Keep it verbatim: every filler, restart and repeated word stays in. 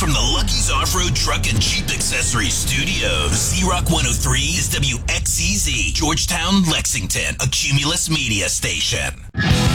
from the Lucky's Off-Road Truck and Jeep Accessories Studios. Z-Rock one oh three is W X Z Z, Georgetown, Lexington, a Cumulus media station.